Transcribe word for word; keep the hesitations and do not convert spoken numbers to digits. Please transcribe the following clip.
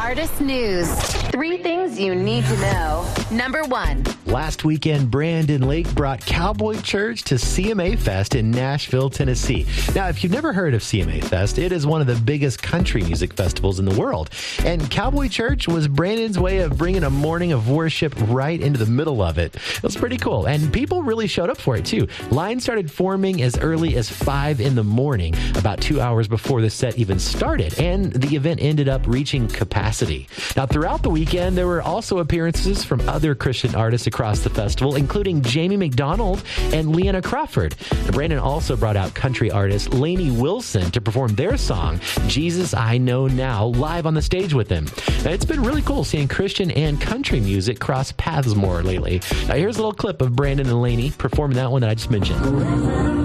Artist News. Three things you need to know. Number one. Last weekend, Brandon Lake brought Cowboy Church to C M A Fest in Nashville, Tennessee. Now, if you've never heard of C M A Fest, it is one of the biggest country music festivals in the world. And Cowboy Church was Brandon's way of bringing a morning of worship right into the middle of it. It was pretty cool. And people really showed up for it, too. Lines started forming as early as five in the morning, about two hours before the set even started. And the event ended up reaching capacity. Now, throughout the weekend, there were also appearances from other Christian artists across the festival, including Jamie McDonald and Leanna Crawford. And Brandon also brought out country artist Lainey Wilson to perform their song, Jesus I Know Now, live on the stage with him. Now, it's been really cool seeing Christian and country music cross paths more lately. Now, here's a little clip of Brandon and Lainey performing that one that I just mentioned.